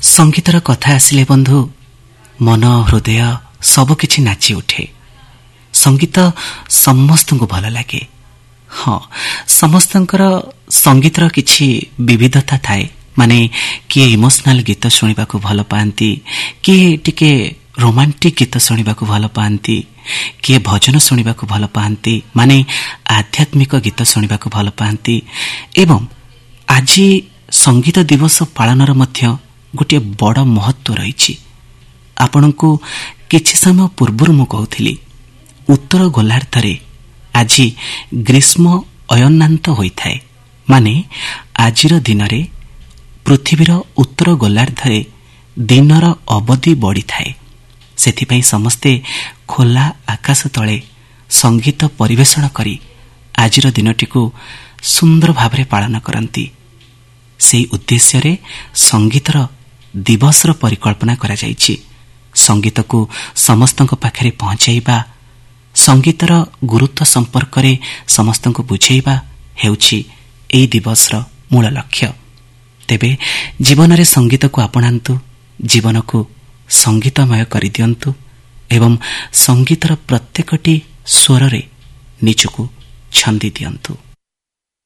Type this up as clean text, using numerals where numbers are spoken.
संगीतर कथा आसिले बंधु मन हृदय सबकिछि नाची उठे। संगीत समस्त को भल लगे। हाँ, समस्तंकर संगीतर किछि विविधता थाए। माने किए इमोशनल गीत शुणा को भल पाती, किए टिके रोमांटिक गीत शुणा को भल पाती, किए भजन शुणा को भल पाती, माने आध्यात्मिक गीत शुणा को भल पाती। एवं आज संगीत दिवस पालनर मध्य गोटे बड़ महत्व रही। आपण को किछि समय पूर्व मु कहूली उत्तर गोलार्धरे आज ग्रीष्म अयनांत होइथाए। माने आजिर दिन रे पृथ्वीर उत्तर गोलार्धरे दिनर अवधि बढ़ी थाए। सेथिपई समस्ते खोला आकाश तले संगीत परिवेषण करी आजिर दिनटी को सुंदर भावरे पालन करती। से उद्देश्य रे संगीतर दिवसर परिकल्पना करा जायछि। संगीत को समस्तक पाखरे पहुंचाइबा, संगीतर गुरुत्व संपर्क रे समस्तक बुझाइबा हेउछि एई दिवसर मूल लक्ष्य। तेबे जीवन रे संगीत को अपनांतु, जीवन को संगीतमय करि दियंतु एवं संगीतर प्रत्येकटी स्वर रे निजको छंदी दियंतु।